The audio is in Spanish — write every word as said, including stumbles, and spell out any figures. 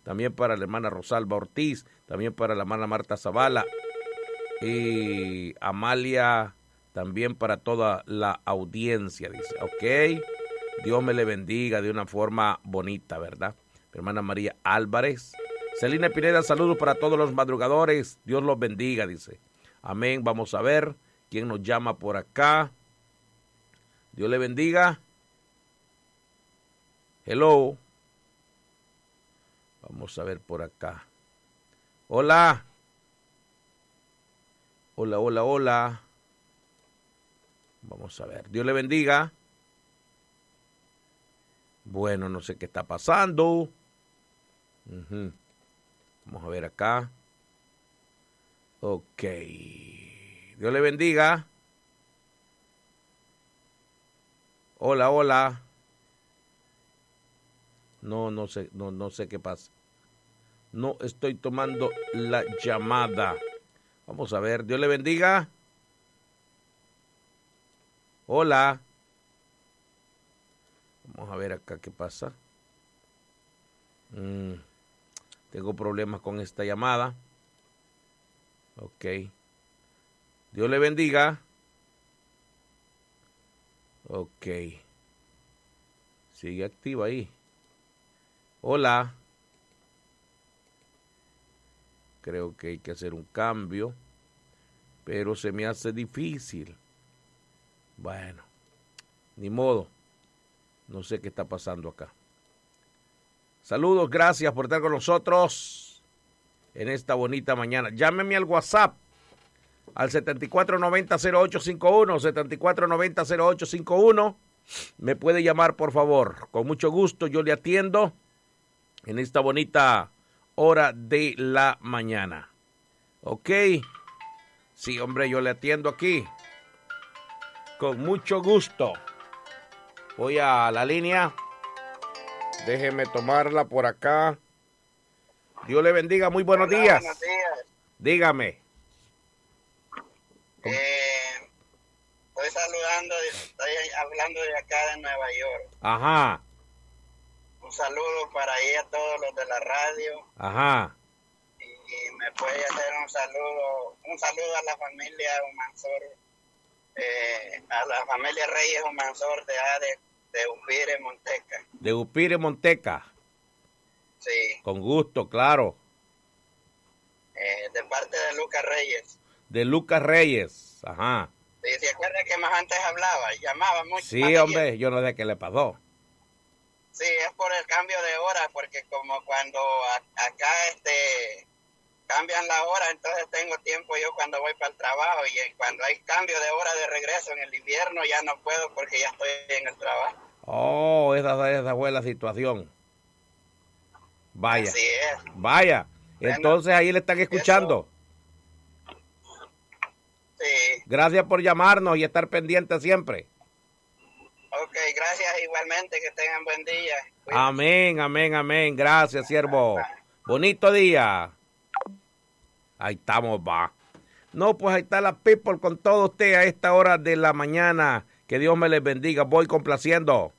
también para la hermana Rosalba Ortiz, también para la hermana Marta Zavala y Amalia, también para toda la audiencia, dice, ok, Dios me le bendiga de una forma bonita, ¿verdad? Mi hermana María Álvarez, Celina Pineda, saludos para todos los madrugadores, Dios los bendiga, dice, amén. Vamos a ver quién nos llama por acá. Dios le bendiga. Hello. Vamos a ver por acá. Hola. Hola, hola, hola. Vamos a ver. Dios le bendiga. Bueno, no sé qué está pasando. Uh-huh. Vamos a ver acá. Ok. Dios le bendiga. Hola, hola. No, no sé, no, no sé qué pasa. No estoy tomando la llamada. Vamos a ver, Dios le bendiga. Hola. Vamos a ver acá qué pasa. Mm, tengo problemas con esta llamada. Ok. Dios le bendiga. Ok. Sigue activa ahí. Hola. Creo que hay que hacer un cambio, pero se me hace difícil. Bueno, ni modo. No sé qué está pasando acá. Saludos, gracias por estar con nosotros en esta bonita mañana. Llámeme al WhatsApp al setenta y cuatro noventa cero ocho cincuenta y uno, setenta y cuatro noventa cero ocho cincuenta y uno. Me puede llamar, por favor. Con mucho gusto yo le atiendo en esta bonita hora de la mañana. ¿Ok? Sí, hombre, yo le atiendo aquí. Con mucho gusto. Voy a la línea. Déjeme tomarla por acá. Dios le bendiga. Muy buenos Hola, días. Buenos días. Dígame. Eh, estoy saludando, estoy hablando de acá de Nueva York. Ajá. Un saludo para ahí a todos los de la radio. Ajá. Y, y me puede hacer un saludo, un saludo a la familia Humansor, eh, a la familia Reyes Humansor de Ade, de Upire, Monteca. De Upire, Monteca. Sí. Con gusto, claro. Eh, de parte de Lucas Reyes. De Lucas Reyes. Ajá. Sí, ¿se acuerda que más antes hablaba? Llamaba mucho. Sí, hombre, yo no sé qué le pasó. Sí, es por el cambio de hora, porque como cuando a, acá este cambian la hora, entonces tengo tiempo yo cuando voy para el trabajo, y cuando hay cambio de hora de regreso en el invierno ya no puedo porque ya estoy en el trabajo. Oh, esa, esa fue la situación. Vaya. Así es. Vaya. Bueno, entonces ahí le están escuchando. Eso, sí. Gracias por llamarnos y estar pendiente siempre. Ok, gracias igualmente, que tengan buen día. Cuídense. Amén, amén, amén. Gracias, siervo. Bonito día. Ahí estamos, va. No, pues ahí está la people con todo usted a esta hora de la mañana. Que Dios me les bendiga. Voy complaciendo.